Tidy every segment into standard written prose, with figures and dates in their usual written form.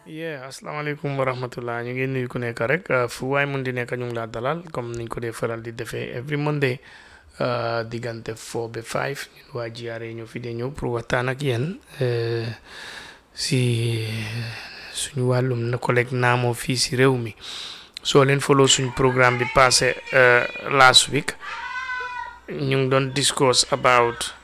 Asalaamaaleykum wa rahmatullah ñu ngi nuyu ku nekk rek fu waay mun di nekk ñu ngi laa dalal comme niñ ko dee faral di defee every Monday diggante 4 ba 5 ñun waa GRA ñoo fi dee ñëw pour waxtaan ak yéen si suñu wàllum na collègue naamoo fii si réew mi soo leen follow suñ programme bi passé last week ñu ngi doon discuss about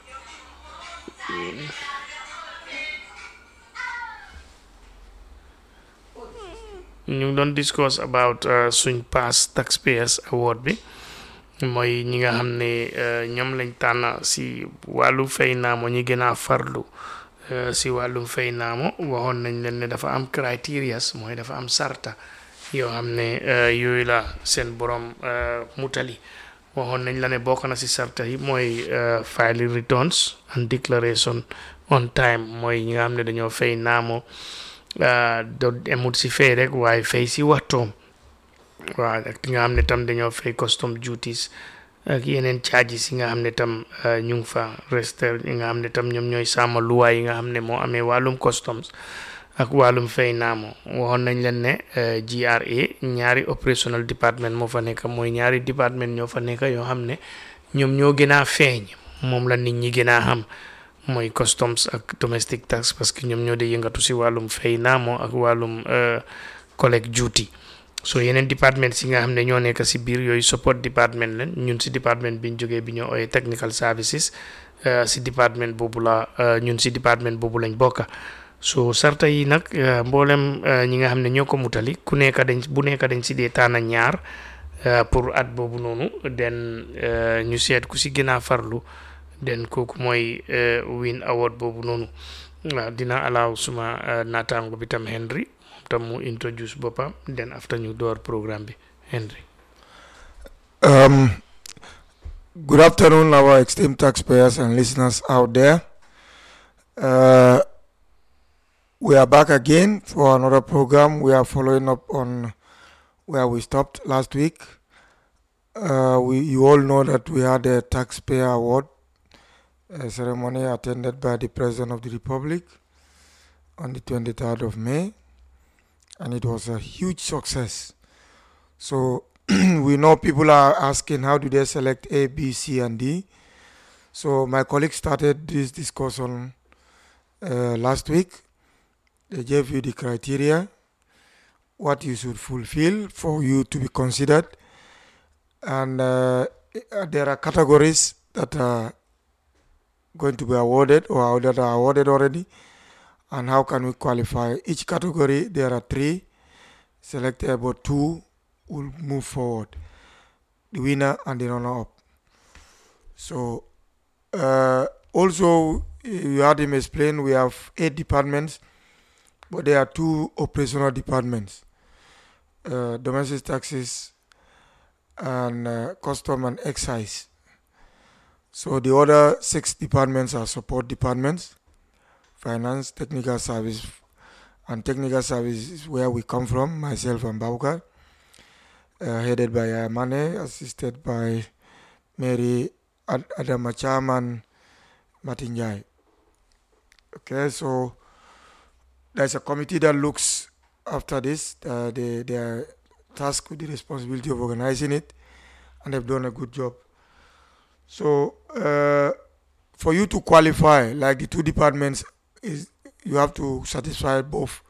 suñ past taxpayers award bi mooy ñi nga xam ne ñoom lañ tànn si wàllu fay naamo ñi gën a farlu si wàllum fay naamo waxoon nañ leen ne dafa am criterias mooy dafa am sarta yoo xam ne yooyu la seen borom mutali waxoon nañ la ne bokk na si sarta yi mooy filing returns and declaration on time mooy ñi nga xam ne dañoo fay naamo do emut si fay rek waaye fay si waxtoom waaw ak nga xam ne tam dañoo fay custom duties ak yeneen charges yi nga xam ne tam ñu ngi fa rester yi nga xam ne tam ñoom ñooy sàmm luwaay yi nga xam ne moo amee wàllum customs ak wàllum fay naamo waxoon nañ leen ne GRA ñaari operational department moo fa nekk mooy ñaari department ñoo fa nekk yoo xam ne ñoom ñoo gën a feeñ moom la nit ñi gën a xam mooy customs ak domestic tax parce que ñoom ñoo di yëngatu si wàllum fay naamo ak wàllum collect duty so yeneen département si nga xam ne ñoo nekk si biir yooyu support département leen ñun si département bi ñu jógee bi ñoo ooyee technical services si département boobu la ñun si département boobu lañ bokka so sarta yi nag mboolem ñi nga xam ne ñoo ko mutali ku nekk dañ si dee taana ñaar pour at boobu noonu den ñu seet ku si gën a farlu den kooku mooy win award boobu noonu waaw dina alaaw suma naataango bi tam Henry tam mu introduce boppam then after ñu door programme bi Henry. Good afternoon, our esteemed taxpayers and listeners out there. We are back again for another program. We are following up on where we stopped last week. You all know that we had a taxpayer award ceremony attended by the President of the Republic on the 23rd of May, and it was a huge success. So we know people are asking how do they select A, B, C, and D. So my colleagues started this discussion last week. They gave you the criteria, what you should fulfill for you to be considered. And there are categories that are going to be awarded or that are awarded already. And how can we qualify? Each category, there are 3. Selected about 2 will move forward. The winner and the runner-up. So also, you heard him explain, we have 8 departments, but there are 2 operational departments. Domestic taxes and custom and excise. So the other 6 departments are support departments. Finance, technical service, and technical service is where we come from, myself and Baukar, headed by Ayamane, assisted by Mary Adamacham and Matinjai. Okay, so there's a committee that looks after this. They are tasked with the responsibility of organizing it, and they've done a good job. So for you to qualify, like the 2 departments, you have to satisfy both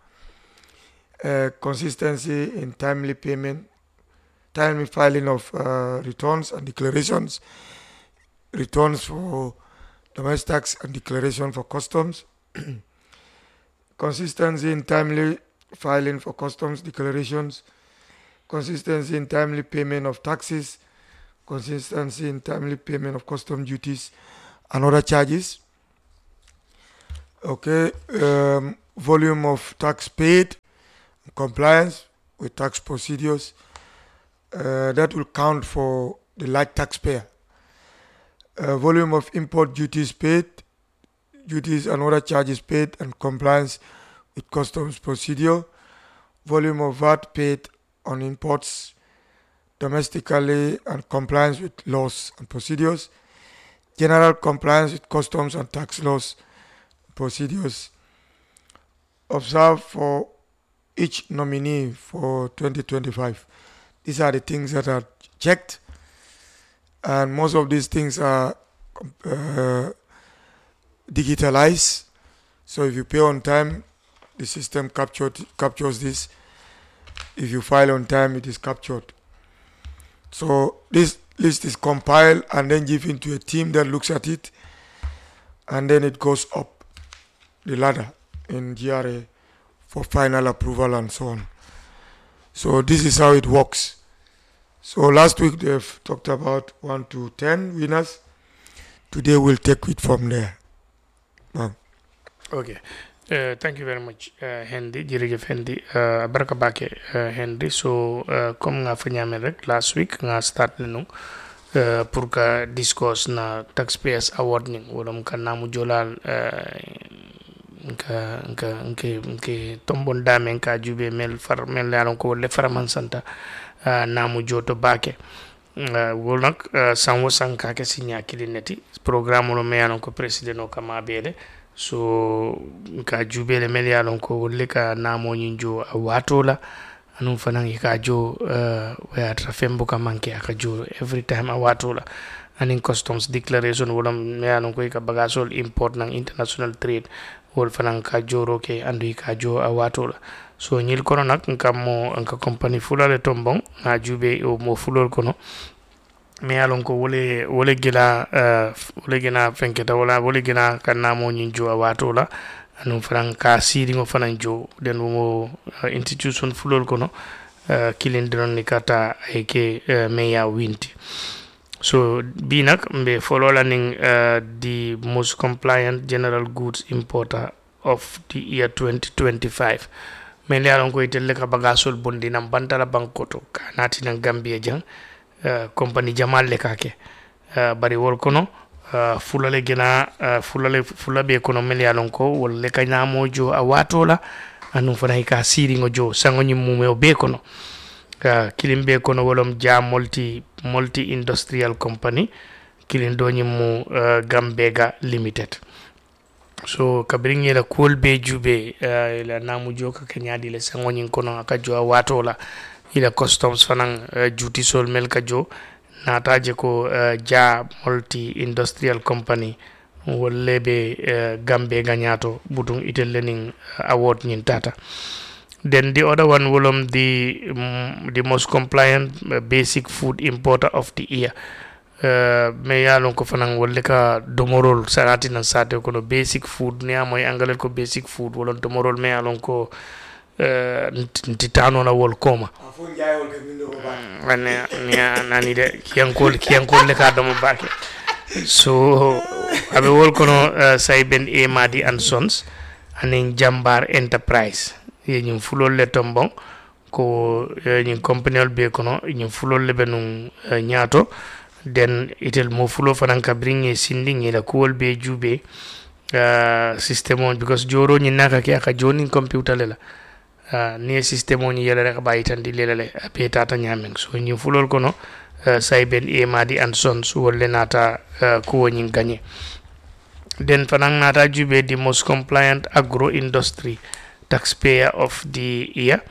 consistency in timely payment, timely filing of returns and declarations, returns for domestic tax and declaration for customs, consistency in timely filing for customs declarations, consistency in timely payment of taxes, consistency in timely payment of custom duties and other charges. Okay, volume of tax paid, compliance with tax procedures, that will count for the large taxpayer. Volume of import duties paid, duties and other charges paid, and compliance with customs procedure. Volume of VAT paid on imports domestically and compliance with laws and procedures. General compliance with customs and tax laws procedures. Observe for each nominee for 2025. These are the things that are checked, and most of these things are digitalized. So if you pay on time, the system captures this. If you file on time, it is captured. So this list is compiled and then given to a team that looks at it, and then it goes up the ladder in GRA for final approval and so on. So this is how it works. So last week they've talked about 1 to 10 winners. Today we'll take it from there. Okay. Thank you very much, Henry. Jërëjëf Henry. Baraka bake, Henry. So, comme nga fa ñame rek last week nga start lenu pour ka discuss na Taxpayers Award ning wolom ka namu jolal nke tombon dame ka jube mel yaron ko le faraman santa namu joto bake. Wol nak sanwo sanka ke sinya kilineti programme lo me yaron ko president o kama bele. So ka jubele mel yalon ko wolle ka namo nyinjo a watola anum fanan ka jo waya trafembo ka manke aka jo every time a watola anin customs declaration wala me yalon ko ka bagasol import nang international trade wol fanan ka joro ke andu ka jo a watola so nyil kono nak ngam anka company fulale tombon na jube o mo fulol kono me alon ko wole gila fenketa wole gina kanna mo nyinjo a watola anu fran ka siri ngo fanan jo den mo institution fulol kono kilin dron ni kata eke me ya winti so binak mbe folola ning the most compliant general goods importer of the year 2025 me alon ko itelle ka bagasol bondi nam bantala bankoto kanati nan Gambia jang company jamal le kake bari wol kono fulale gena fulabe kono mel yalon ko wol le kanyamo jo a watola anu fana ka siri ngo jo sango nyimume o be kono kilim be kono wolom ja multi industrial company kilin do nyimu Gambega limited so kabringi la cool be jube la namu jo ka kenyadi le sango nyin kono aka jo a watola ila customs fanan duty sol mel ka jo nataje ko ja multi industrial company wolle be Gambe ganyato butung itel lening award nyin tata. Then the other one wolom the most compliant basic food importer of the year me yalon ko fanan wolle ka domorol sarati nan sate ko no basic food ne amoy angalel ko basic food wolon domorol me yalon ko ntitano na wol koma nani de kiyankol le ka domo bake so abe wol kono Saiben e Madi and Sons anin Jambar Enterprise ye nyum fulol le tombon ko nyum company be kono nyum fulol le benum nyato den itel mo fulo fanan ka bringe sinding la ko be jube system on because joro nyinaka ke aka joni computer lela ni system on yele rek bayi tan di lelale pe tata nyamen so ni fulol kono Saiben e Madi and Sons wolle nata ko woni gagné den fanang nata jube the most compliant agro industry taxpayer of the year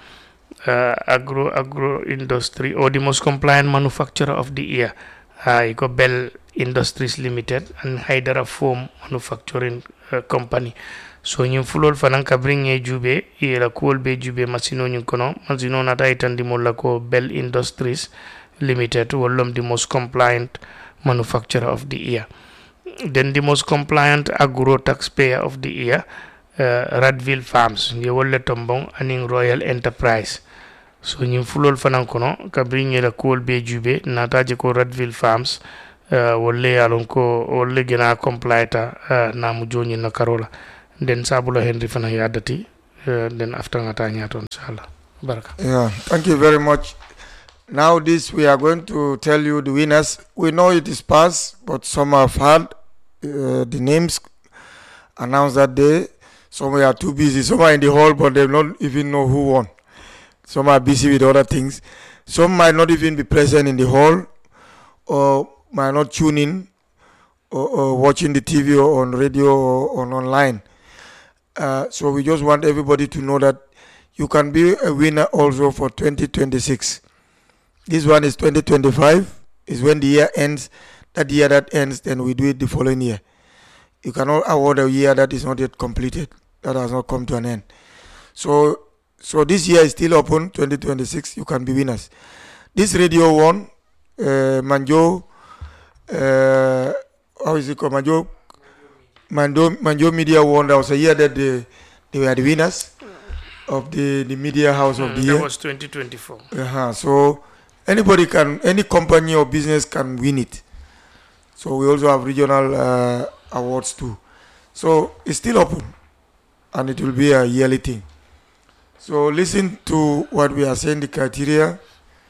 agro industry or the most compliant manufacturer of the year iko Bell Industries Limited and Hydra Foam Manufacturing Company so ñim fulol fanan ka bringe jube ila kool be jube masino ñin kono masino nata itandi molla ko Bell Industries Limited wollom the most compliant manufacturer of the year. Then the most compliant agro taxpayer of the year Radville Farms ye wolle tombong aning Royal Enterprise so ñim fulol fanan kono ka bringe la kool be jube nata je ko Radville Farms wolle yalon ko wolle gina complianta namu joni na karola then sabulo Henry fana yadati then after ngata nyaton inshallah baraka. Yeah, thank you very much. Now this we are going to tell you the winners. We know it is past, but some have had the names announced that day. Some are too busy. Some are in the hall, but they don't even know who won. Some are busy with other things. Some might not even be present in the hall, or might not tune in, or watching the TV or on radio or online. So we just want everybody to know that you can be a winner also for 2026. This one is 2025, is when the year ends. That year that ends, then we do it the following year. You cannot award a year that is not yet completed, that has not come to an end. So this year is still open, 2026, you can be winners. This radio one, Manjo, how is it called? Manjo Media won. That was a year that they were the winners of the media house of the year. That was 2024. So any company or business can win it. So we also have regional awards too. So it's still open, and it will be a yearly thing. So listen to what we are saying, the criteria,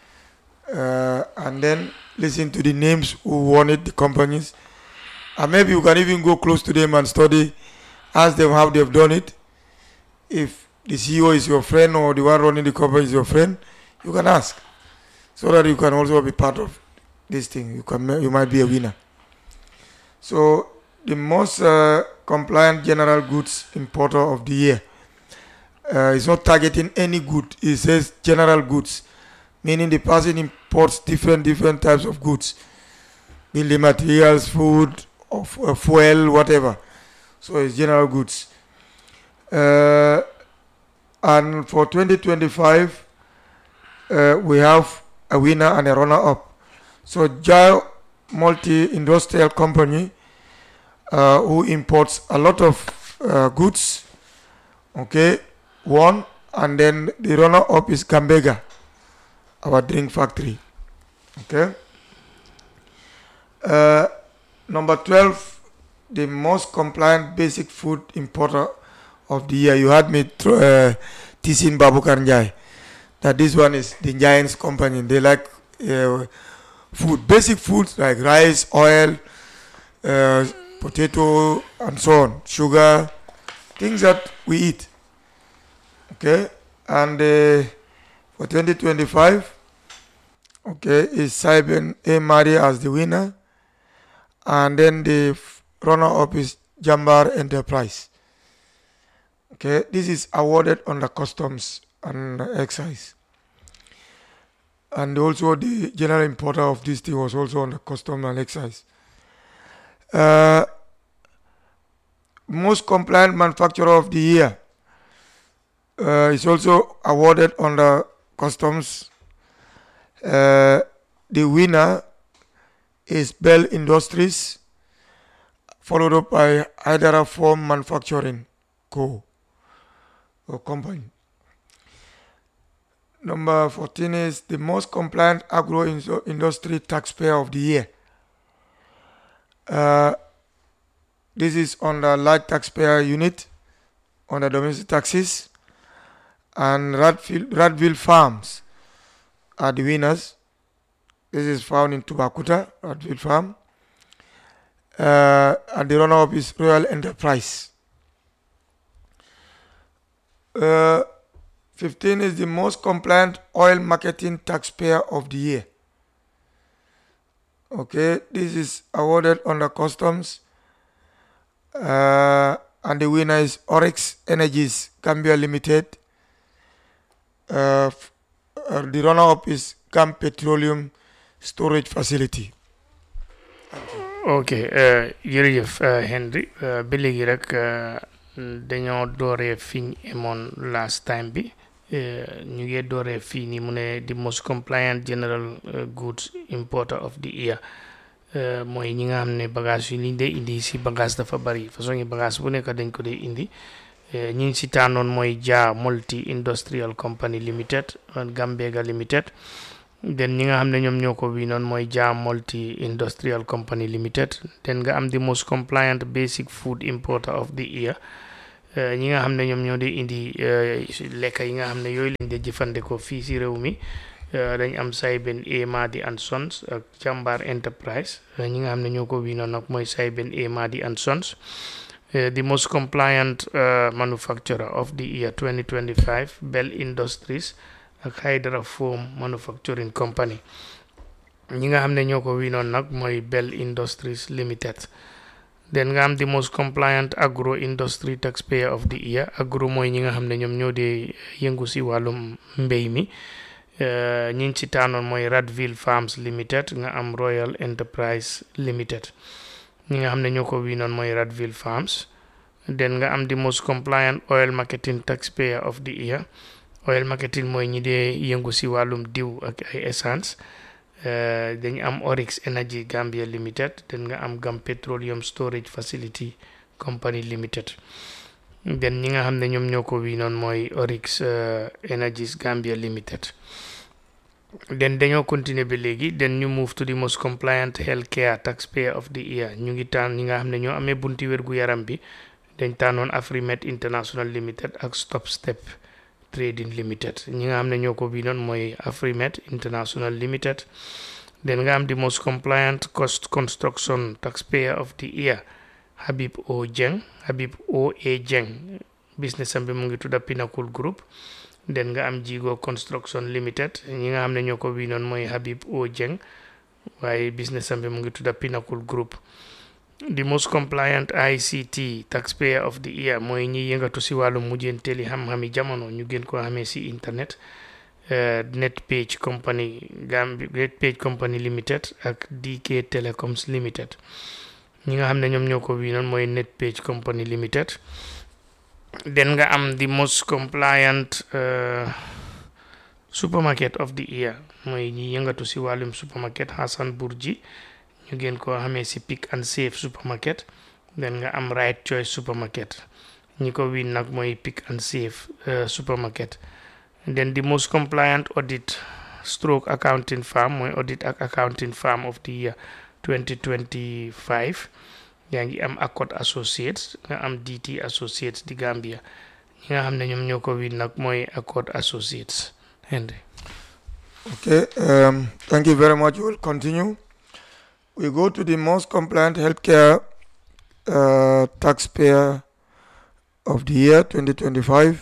and then listen to the names who won it, the companies. And maybe you can even go close to them and study, ask them how they've done it. If the CEO is your friend or the one running the company is your friend, you can ask, so that you can also be part of this thing. You might be a winner. So the most compliant general goods importer of the year is not targeting any good. It says general goods, meaning the person imports different types of goods, building materials, food, or fuel, whatever. So it's general goods. And for 2025, we have a winner and a runner-up. So Jai Multi-Industrial Company, who imports a lot of goods, okay, won. And then the runner-up is Gambega, our drink factory, okay. Number 12, the most compliant basic food importer of the year. You had me Tisin Babukarnjai, that this one is the Giants company. They like food, basic foods like rice, oil, potato, and so on, sugar, things that we eat, okay. And for 2025, okay, is Saiben A. Mari as the winner. And then the runner-up is Jambar Enterprise. Okay, this is awarded under customs and excise. And also the general importer of this thing was also under customs and excise. Most compliant manufacturer of the year is also awarded under customs. The winner is Bell Industries, followed up by Hydra Form Manufacturing Co. or company. Number 14 is the most compliant agro-industry taxpayer of the year. This is under large taxpayer unit, under domestic taxes, and Radville Farms are the winners. This is found in Tubakuta, Radville Farm. And the runner-up is Royal Enterprise. 15 is the most compliant oil marketing taxpayer of the year. Okay, this is awarded under customs. And the winner is Oryx Energies Gambia Limited. The runner-up is Gam Petroleum Storage Facility. ok jërëjëf Henry ba léegi rek dañoo dooree fiñ emoon last time bi ñu ngi dooree fii nii mu ne the most compliant general goods importer of the year. mooy ñi nga xam ne bagage yu liñ dee indi si bagage dafa bari façon yi bagage bu nekk dañ ko dee indi. ñi si tànnoon mooy Jaa Multi Industrial Company Limited Gambega Limited. den ñi nga xam ne ñoom ñoo ko wi noon mooy Jaa Multi Industrial Company Limited. den nga am the most compliant basic food importer of the year. ñi nga xam ne ñoom ñoo di indi lekka yi nga xam ne yooyu lañ dee jëfandikoo fii si réew mi dañ am Saiben A. Madi and Sons ak Jambar Enterprise. ñi nga xam ne ñoo ko wi noon nag mooy Saiben A. Madi and Sons. The most compliant manufacturer of the year 2025 Bell Industries ak Hydra Foam Manufacturing Company. ñi nga xam ne ñoo ko wi noon nag mooy Bell Industries Limited. then nga am the most compliant agro industry taxpayer of the year. Agro mooy ñi nga xam ne ñoom ñoo dee yëngu si wàllum mbéy mi. ñi ci tànnoon mooy Radville Farms Limited nga am Royal Enterprise Limited ñi nga xam ne ñoo ko wiinoon mooy Radville Farms. then nga am the most compliant oil marketing taxpayer of the year. Oil marketing mooy ñi dee yëngu si wàllum diw ak ay essence. dañu am Oryx Energy Gambia Limited. then nga am Gam Petroleum Storage Facility Company Limited. then ñi nga xam ne ñoom ñoo ko wiinoon mooy Oryx Energies Gambia Limited. then dañoo continuer ba léegi then ñu move to the most compliant healthcare taxpayer of the year. ñu ngi tànn ñi nga xam ne ñoo amee bunti wérgu yaram bi dañ tànnoon Afrimed International Limited ak Stop Step Trading Limited. ñi nga xam ne ñoo ko wiinoon mooy Afrimed International Limited. then nga am the most compliant cost construction taxpayer of the year Habib O A Jeng business am bi mu ngi tudda Pinnacle Group. then nga am Jigo Construction Limited. ñi nga xam ne ñoo ko wiinoon mooy Habib O Jeng waaye business am bi mu ngi tudda Pinnacle Group. the most compliant ICT taxpayer of the year mooy ñi yëngatu si wàllu mujjanteeli xam-xami jamono ñu gën koo xamee si internet. Netpage Company Limited ak DK Telecoms Limited. ñi nga xam ne ñoom ñoo ko wiinoon mooy Netpage Company Limited. then nga am the most compliant supermarket of the year mooy ñi yëngatu si wàllum supermarket Hassan Burji ñu gën koo xamee si Pick and Save supermarket. then nga am Right Choice supermarket ñi ko wiin nag mooy Pick and Save supermarket. then the most compliant audit stroke accounting firm mooy audit ak accounting firm of the year 2025 yaa ngi am Accord Associates nga am DT Associates di Gambia. ñi nga xam ne ñoom ñoo ko wiin nag mooy Accord Associates. Henry. Okay, thank you very much. We'll continue. We go to the most compliant healthcare taxpayer of the year 2025.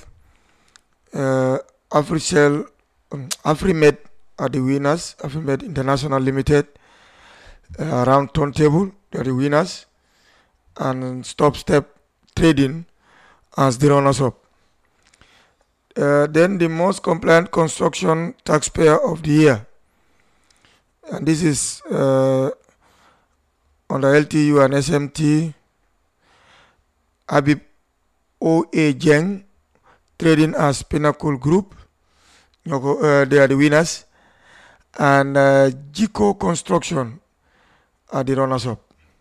Afrimed are the winners. Afrimed International Limited, Round Turntable, they are the winners, and Stop Step Trading as the runners-up. Then the most compliant construction taxpayer of the year, and this is under LTU and SMT, Habib O.A. Jeng, trading as Pinnacle Group, they are the winners, and Jico Construction are the runners-up.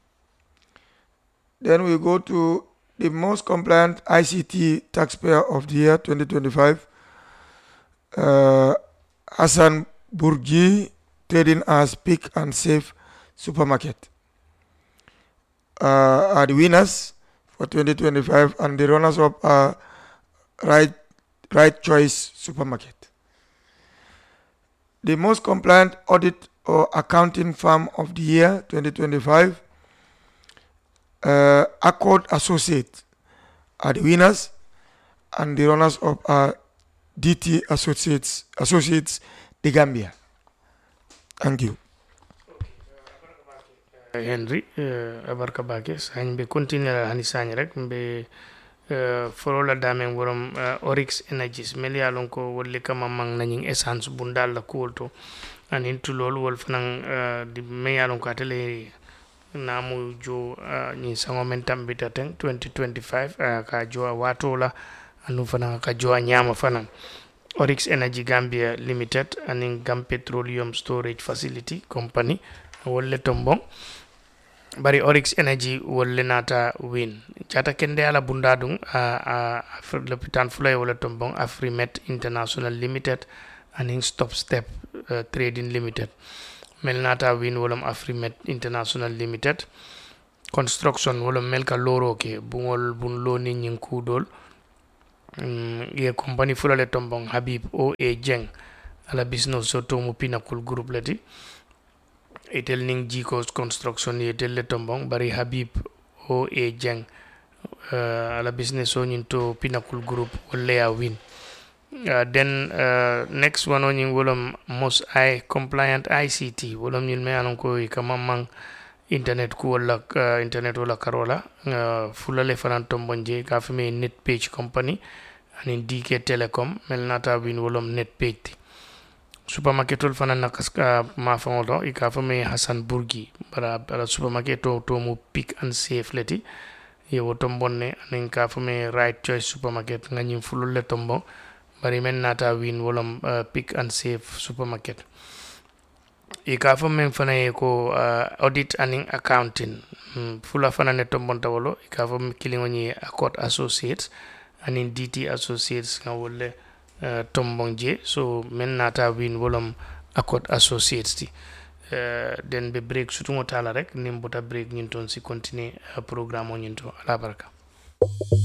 Then we go to the most compliant ICT taxpayer of the year 2025, Hassan Burji, trading as Pick and Save Supermarket, are the winners for 2025, and the runners-up are Right Choice Supermarket. The most compliant audit or accounting firm of the year 2025, Accord Associates are the winners, and the runners-up are DT Associates the Gambia. Thank you. Henry abarka bake sañ be continuer hani sañ rek be forola damen worom Oryx Energies mel ya lon ko wolle kama mang nañing essence bundal la kulto anin tu lol wol fanan di me ya lon ko atele namu jo ni sango men tambita ten 2025 ka jo watola anu fanan ka jo nyama fanan Oryx Energy Gambia Limited anin Gam Petroleum Storage Facility Company wolle tombong bari Oryx Energy wolle nata win chata kende ala bundadung lopitan fulay wala tombong Afrimed International Limited and Stop Step Trading Limited mel nata win wolom Afrimed International Limited construction wolom melka loro ke bungol bun lo ni nyin kudol ye company fulale tombong Habib O.A. Jeng ala business so to mu Pinnacle Group lati etel ning Jico Construction etel le tombong bari Habib O.A. Jeng ala business so to Pinnacle Group wolle ya win. Then next one on wolom most compliant ICT wolom ñun me anon ko kama mang internet ku wala internet wala karola fulale fanan tombonje ka fami net page company anin DK Telecom mel nata win wolom net page supermarketol fanan nakaska ma fangodo ka fami Hassan Burgi bara supermarket to mu pick and save leti yo tombonne anin ka fami right choice supermarket ngani fulule tombo bari men nata win wolom pick and save supermarket ka fami fana ko audit and accounting fula fana ne tombonta wolo ka fami kilingo ni Accord Associates anin DT Associates ngawole tombonje so men nata win wolom Accord Associates ti den be break sutu tala rek nimbota break nyinton si continue programme nyinto ala baraka